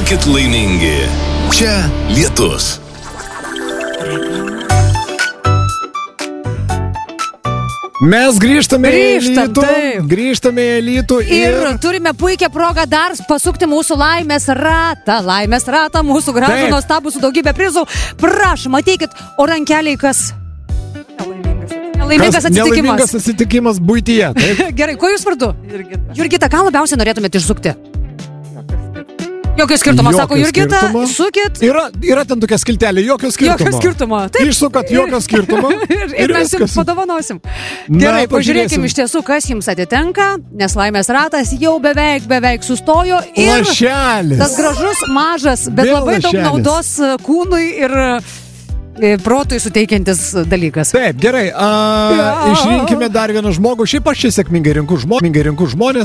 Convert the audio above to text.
Būkit laimingi. Čia Lietus. Mes grįžtame Grįžtam, į Alytų ir turime puikią progą dar pasukti mūsų laimės ratą, mūsų gražų, nuostabų su daugybė prizų. Prašom, ateikit, o rankeliai kas? Nelaimingas atsitikimas. Nelaimingas atsitikimas buityje. Taip? Gerai, kuo jūs vardu? Jurgita, ką labiausiai norėtumėte išsukti? Jokio skirtumo, sako Jurgita, sukit. Yra ten tokia skiltelė, jokio skirtumo. Taip. Išsukat jokio skirtumo. ir mes jums padovanosim. Gerai, pažiūrėkim iš tiesų, kas jums atitenka, nes laimės ratas jau beveik sustojo. Ir lašelis. Tas gražus, mažas, bet Vėl labai daug lašelis. naudos kūnui ir protui suteikiantis dalykas. Taip, gerai. Išrinkime dar vieną žmogų. Šiaip aš čia sėkmingai rinku žmonės.